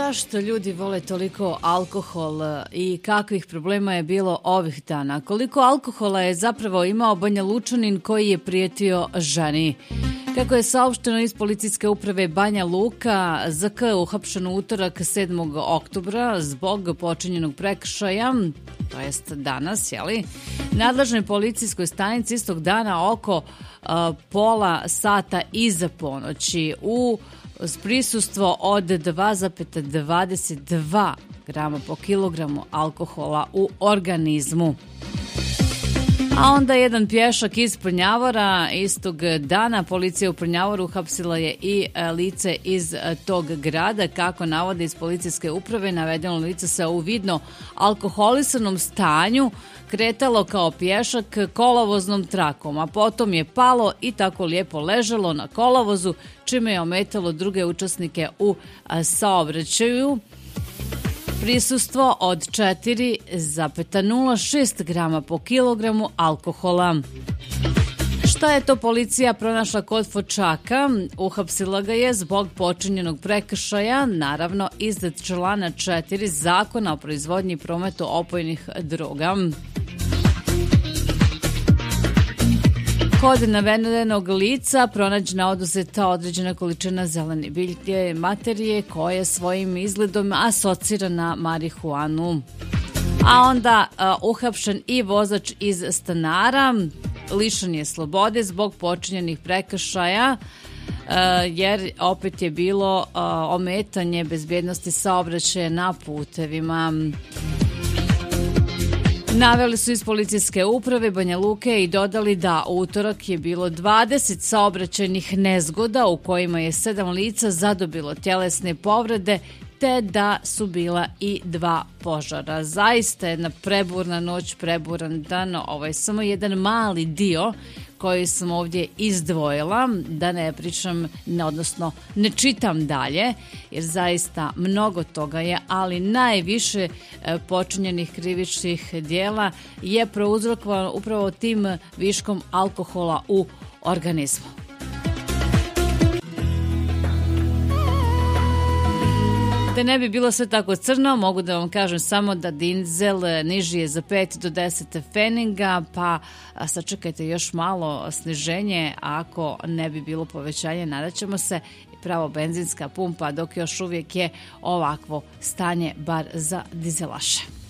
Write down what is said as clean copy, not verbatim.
Zašto ljudi vole toliko alkohol i kakvih problema je bilo ovih dana? Koliko alkohola je zapravo imao Banja Lučanin koji je prijetio ženi? Kako je saopšteno iz policijske uprave Banja Luka, ZK uhapšen u utorak 7. oktobra zbog počinjenog prekršaja, to jest danas, jeli? Nadležnoj policijskoj stanici istog dana oko pola sata iza ponoći uz prisustvo od 2,22 grama po kilogramu alkohola u organizmu. A onda jedan pješak iz Prnjavora istog dana policija u Prnjavoru uhapsila je i lice iz tog grada. Kako navode iz policijske uprave, navedeno lice se u vidno alkoholisanom stanju kretalo kao pješak kolovoznom trakom, a potom je palo i tako lijepo ležalo na kolovozu, čime je ometalo druge učesnike u saobraćaju. Prisustvo od 4,06 grama po kilogramu alkohola. Šta je to policija pronašla kod Fočaka? Uhapsila ga je zbog počinjenog prekršaja, naravno iz člana 4 Zakona o proizvodnji i prometu opojnih droga. Kod navedenog lica pronađena oduzeta određena količina zelene biljke materije koja svojim izgledom asocira na marihuanu. A onda uhapšen i vozač iz Stanara, lišen je slobode zbog počinjenih prekršaja, jer opet je bilo ometanje bezbjednosti saobraćaja na putevima. Naveli su iz policijske uprave Banja Luke i dodali da u utorak je bilo 20 saobraćajnih nezgoda u kojima je 7 lica zadobilo tjelesne povrede, te da su bila i 2 požara. Zaista jedna preburna noć, preburan dan. Ovo je samo jedan mali dio koji sam ovdje izdvojila, da ne pričam, odnosno ne čitam dalje, jer zaista mnogo toga je, ali najviše počinjenih krivičnih dijela je prouzrokovano upravo tim viškom alkohola u organizmu. Da ne bi bilo sve tako crno, mogu da vam kažem samo da dizel niži je za 5 do 10 feninga, pa sačekajte još malo sniženje, ako ne bi bilo povećanje, nadaćemo se, pravo benzinska pumpa, dok još uvijek je ovakvo stanje, bar za dizelaše.